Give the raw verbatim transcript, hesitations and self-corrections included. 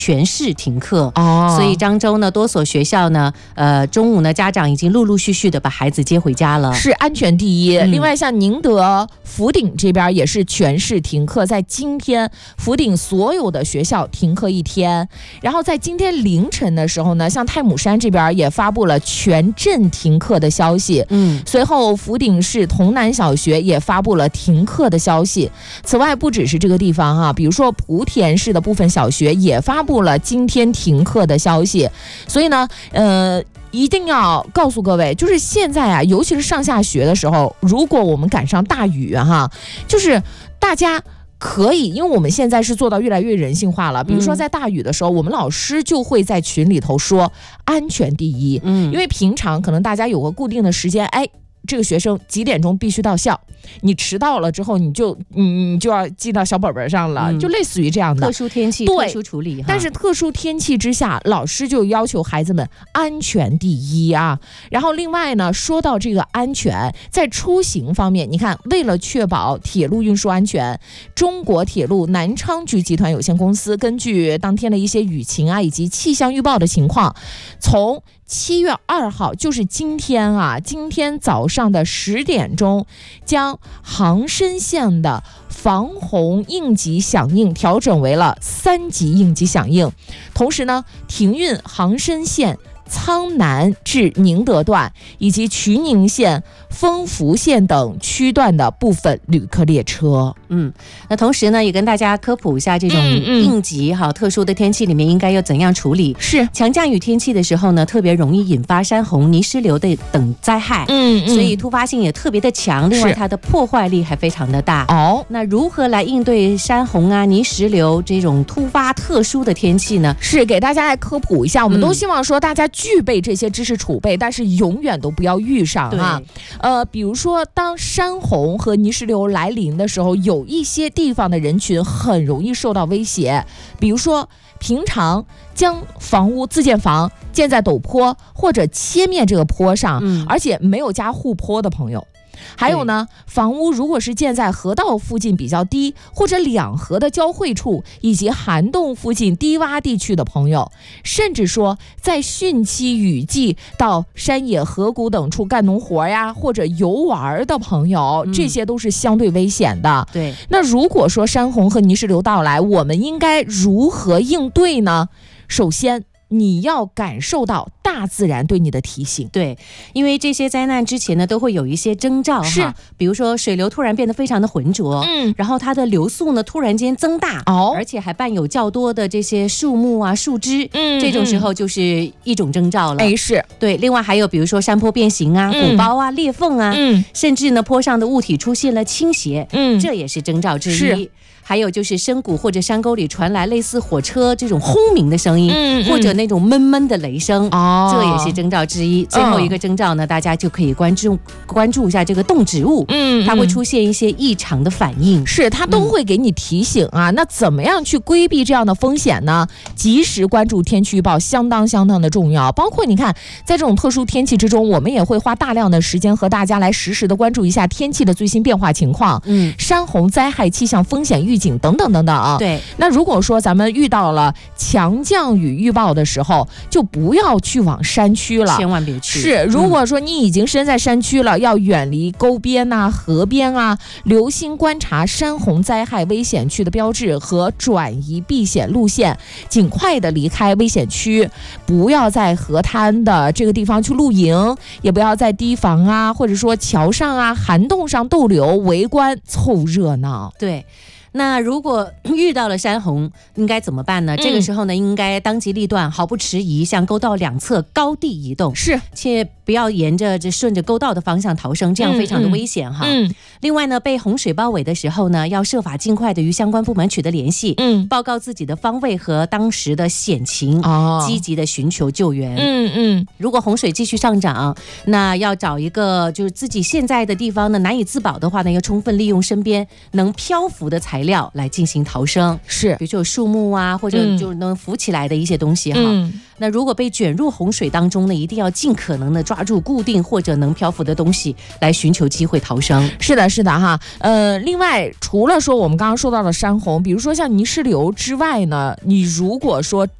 全市停课哦， 所以漳州呢多所学校呢，呃，中午呢家长已经陆陆续续的把孩子接回家了， 是安全第一。 嗯、 另外，像宁德、福鼎这边也是全市停课，在今天福鼎所有的学校停课一天。然后在今天凌晨的时候呢，像太姥山这边也发布了全镇停课的消息。 嗯， 随后福鼎市潼南小学也发布了停课的消息。此外，不只是这个地方哈、啊，比如说莆田市的部分小学也发布了今天停课的消息。所以呢，呃。一定要告诉各位，就是现在啊，尤其是上下学的时候，如果我们赶上大雨哈，就是大家可以，因为我们现在是做到越来越人性化了。比如说在大雨的时候，嗯、我们老师就会在群里头说安全第一。嗯，因为平常可能大家有个固定的时间，哎。这个学生几点钟必须到校，你迟到了之后你就你你就要记到小本本上了、嗯、就类似于这样的特殊天气特殊处理。 但是特殊天气之下，老师就要求孩子们安全第一啊。然后另外呢，说到这个安全，在出行方面，你看为了确保铁路运输安全，中国铁路南昌局集团有限公司根据当天的一些雨情啊以及气象预报的情况，从七月二号，就是今天啊，今天早上的十点钟，将杭深线的防洪应急响应调整为了三级应急响应，同时呢，停运杭深线苍南至宁德段以及衢宁线、丰福线等区段的部分旅客列车。 嗯，那同时呢，也跟大家科普一下这种应急哈、嗯嗯、特殊的天气里面应该要怎样处理。 是强降雨天气的时候呢，特别容易引发山洪、泥石流的等灾害。嗯，嗯所以突发性也特别的强，另外它的破坏力还非常的大。哦，那如何来应对山洪啊、泥石流这种突发特殊的天气呢？ 是给大家来科普一下，我们都希望说大家具备这些知识储备，但是永远都不要遇上啊。呃，比如说当山洪和泥石流来临的时候，有一些地方的人群很容易受到威胁，比如说平常将房屋自建房建在陡坡或者切面这个坡上、嗯、而且没有加护坡的朋友，还有呢，房屋如果是建在河道附近比较低或者两河的交汇处以及涵洞附近低洼地区的朋友，甚至说在汛期雨季到山野河谷等处干农活呀或者游玩的朋友、嗯、这些都是相对危险的。 对， 那如果说山洪和泥石流到来，我们应该如何应对呢？首先你要感受到大自然对你的提醒。 对，因为这些灾难之前呢都会有一些征兆， 是比如说水流突然变得非常的浑浊，嗯，然后它的流速呢突然间增大，哦，而且还伴有较多的这些树木啊树枝，嗯，这种时候就是一种征兆了。 哎，是对。另外还有比如说山坡变形啊、鼓包啊、裂缝啊，嗯，甚至呢坡上的物体出现了倾斜，嗯，这也是征兆之一。 是。 还有就是深谷或者山沟里传来类似火车这种轰鸣的声音，嗯嗯、或者那种闷闷的雷声，哦，这也是征兆之一。最后一个征兆呢，大家就可以关注关注一下这个动植物，嗯，它会出现一些异常的反应， 是它都会给你提醒啊。嗯、那怎么样去规避这样的风险呢？及时关注天气预报相当相当的重要。包括你看，在这种特殊天气之中，我们也会花大量的时间和大家来实时的关注一下天气的最新变化情况，嗯，山洪灾害气象风险预警等等等等啊。 对， 那如果说咱们遇到了强降雨预报的时候，就不要去往山区了， 千万别去。 是，如果说你已经身在山区了，嗯、要远离沟边啊、河边啊，留心观察山洪灾害危险区的标志和转移避险路线，尽快的离开危险区，不要在河滩的这个地方去露营，也不要在堤防啊，或者说桥上啊、涵洞上逗留、围观凑热闹。 对。那如果遇到了山洪应该怎么办呢？嗯、这个时候呢，应该当机立断，毫不迟疑向沟道两侧高地移动， 是， 且不要沿着这顺着沟道的方向逃生，这样非常的危险、嗯、哈。嗯。另外呢，被洪水包围的时候呢，要设法尽快的与相关部门取得联系，嗯，报告自己的方位和当时的险情，哦，积极的寻求救援。嗯嗯。如果洪水继续上涨，那要找一个就是自己现在的地方呢难以自保的话呢，要充分利用身边能漂浮的材材料来进行逃生， 是， 比如说有树木啊，或者就能浮起来的一些东西哈。嗯，那如果被卷入洪水当中呢，一定要尽可能的抓住固定或者能漂浮的东西来寻求机会逃生。 是的，是的哈。呃，另外除了说我们刚刚说到的山洪，比如说像泥石流之外呢，你如果说